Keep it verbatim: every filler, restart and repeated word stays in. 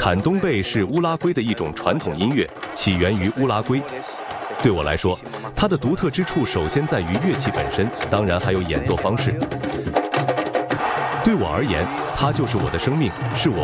坎东贝是乌拉圭的一种传统音乐，起源于乌拉圭。对我来说，它的独特之处首先在于乐器本身，当然还有演奏方式。对我而言，它就是我的生命，是我